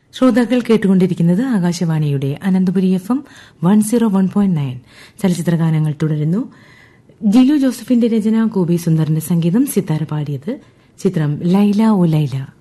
ശ്രോതാക്കൾ കേട്ടുകൊണ്ടിരിക്കുന്നത് ആകാശവാണിയുടെ അനന്തപുരി FM 101.9. ചലച്ചിത്രഗാനങ്ങൾ തുടരുന്നു. ജിലു ജോസഫിന്റെ രചന, ഗോപി സുന്ദറിന്റെ സംഗീതം, സിത്താര പാടിയത്. ചിത്രം ലൈല ഓ ലൈല.